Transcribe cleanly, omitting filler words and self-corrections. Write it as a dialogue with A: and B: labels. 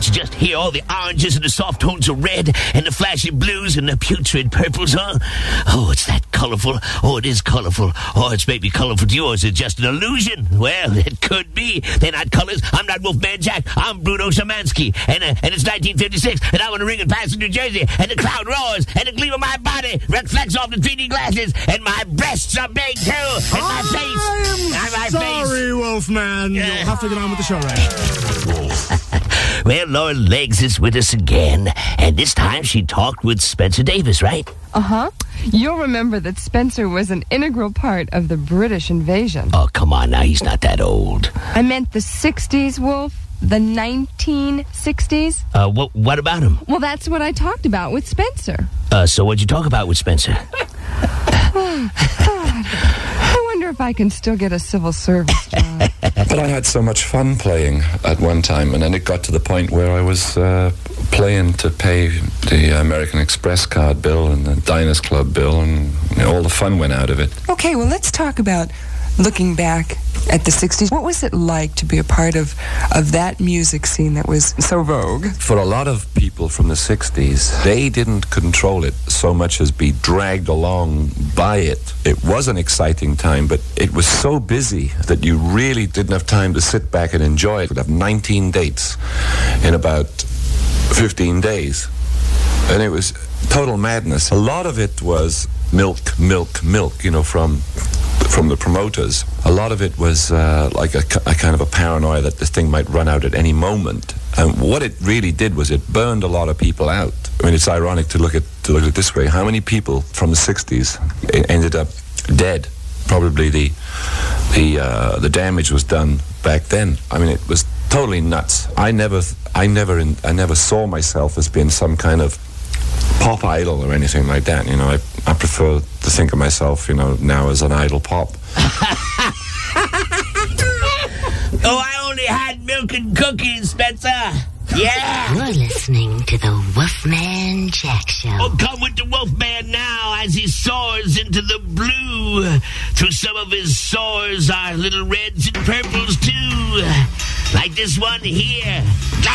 A: Can't you just hear all the oranges and the soft tones of red and the flashy blues and the putrid purples, huh? Oh, it's that colorful. Oh, it is colorful. Oh, it's maybe colorful to you, or is it just an illusion? Well, it could be. They're not colors. I'm not Wolfman Jack. I'm Bruno Szymanski. And it's 1956, and I'm on a ring in Patterson, New Jersey, and the crowd roars, and the gleam of my body reflects off the 3D glasses, and my breasts are big, too, and my face.
B: Sorry, Wolfman. You'll have to get on with the show right now.
A: Well, Laura Legs is with us again, and this time she talked with Spencer Davis, right?
C: Uh-huh. You'll remember that Spencer was an integral part of the British invasion.
A: Oh, come on now, he's not that old.
C: I meant the 60s, Wolf. The 1960s.
A: What about him?
C: Well, that's what I talked about with Spencer.
A: So what'd you talk about with Spencer?
C: Oh, God. I wonder if I can still get a civil service job.
D: But I had so much fun playing at one time, and then it got to the point where I was playing to pay the American Express card bill and the Diners Club bill, and all the fun went out of it.
E: Okay, well, let's talk about looking back at the 60s. What was it like to be a part of that music scene that was so vogue?
D: For a lot of people from the 60s, they didn't control it so much as be dragged along by it. It was an exciting time, but it was so busy that you really didn't have time to sit back and enjoy it. We'd have 19 dates in about 15 days. And it was total madness. A lot of it was milk, from the promoters. A lot of it was like a kind of a paranoia that this thing might run out at any moment. And what it really did was it burned a lot of people out. I mean, it's ironic to look at it this way. How many people from the 60s ended up dead? Probably the damage was done back then. I mean, it was totally nuts. I never saw myself as being some kind of pop idol or anything like that. I prefer to think of myself, now as an idol pop.
A: Oh, I only had milk and cookies, Spencer. Yeah.
F: You're listening to the Wolfman Jack Show.
A: Oh, come with the Wolfman now as he soars into the blue. Through some of his soars are little reds and purples, too. Like this one here.